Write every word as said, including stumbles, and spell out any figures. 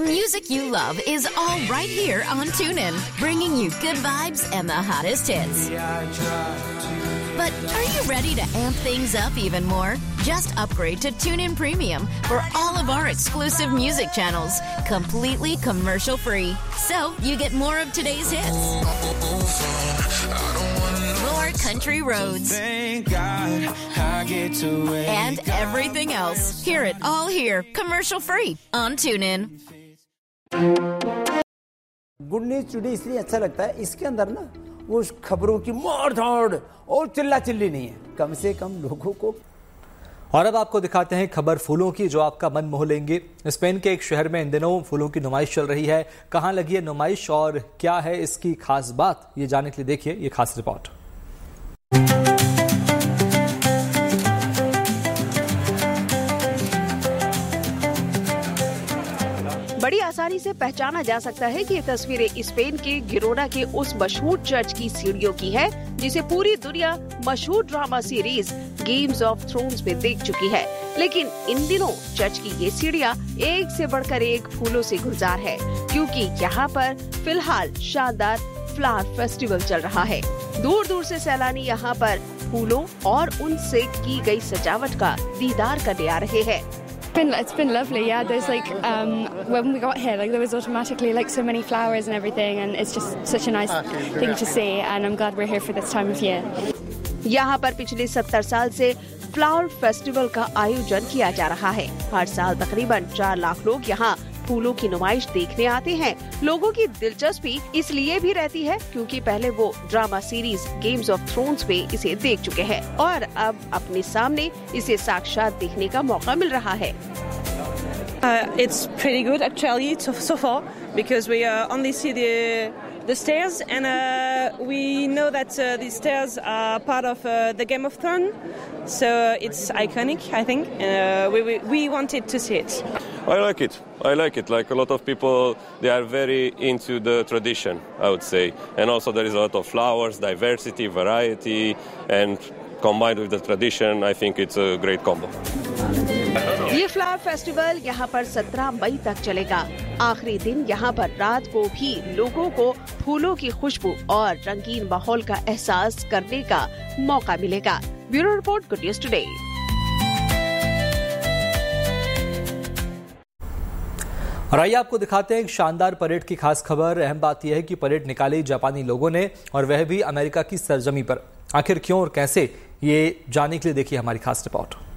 music you love is all right here on TuneIn, bringing you good vibes and the hottest hits. But are you ready to amp things up even more? Just upgrade to TuneIn Premium for all of our exclusive music channels, completely commercial free. So you get more of today's hits, more country roads, and everything else. Hear it all here, commercial free on TuneIn. Good news today इसलिए अच्छा लगता है, इसके अंदर ना वो खबरों की मार धाड़ और चिल्ला चिल्ली नहीं है, कम से कम लोगों को। और अब आपको दिखाते हैं खबर फूलों की जो आपका मन मोह लेंगे। स्पेन के एक शहर में इन दिनों फूलों की नुमाइश चल रही है। कहां लगी है नुमाइश और क्या है इसकी खास बात, ये जानने के लिए देखिए ये खास रिपोर्ट। बड़ी आसानी से पहचाना जा सकता है कि ये तस्वीरें स्पेन के गिरोना के उस मशहूर चर्च की सीढ़ियों की है जिसे पूरी दुनिया मशहूर drama series games of thrones में देख चुकी है। लेकिन इन दिनों चर्च की ये सीढ़ियाँ एक से बढ़कर एक फूलों से गुलजार है, क्योंकि यहाँ पर फिलहाल शानदार फ्लावर फेस्टिवल चल रहा है। दूर दूर से सैलानी यहाँ पर फूलों और उनसे की गई सजावट का दीदार करने आ रहे हैं। Been, it's been lovely, yeah. There's like um, when we got here, like there was automatically like so many flowers and everything, and it's just such a nice thing to see. And I'm glad we're here for this time of year. यहाँ पर पिछले सत्तर साल से flower festival का आयोजन किया जा रहा है। हर साल तकरीबन चार लाख लोग यहाँ फूलों की नुमाइश देखने आते हैं। लोगों की दिलचस्पी इसलिए भी रहती है क्योंकि पहले वो drama series games of thrones में इसे देख चुके हैं और अब अपने सामने इसे साक्षात देखने का मौका मिल रहा है। Uh, it's pretty good actually so, so far because we uh, only see the the stairs and uh, we know that uh, these stairs are part of uh, the Game of Thrones, so it's iconic. I think uh, we, we we wanted to see it. I like it. I like it. Like a lot of people, they are very into the tradition, I would say, and also there is a lot of flowers, diversity, variety, and combined with the tradition, I think it's a great combo. ये flower festival यहाँ पर सत्रह मई तक चलेगा। आखिरी दिन यहाँ पर रात को भी लोगों को फूलों की खुशबू और रंगीन माहौल का एहसास करने का मौका मिलेगा। Bureau report, good news today. और आइए आपको दिखाते हैं एक शानदार परेड की खास खबर। अहम बात यह है कि परेड निकाली जापानी लोगों ने और वह भी अमेरिका की सरजमी पर। आखिर क्यों और कैसे, ये जानने के लिए देखिए हमारी खास रिपोर्ट।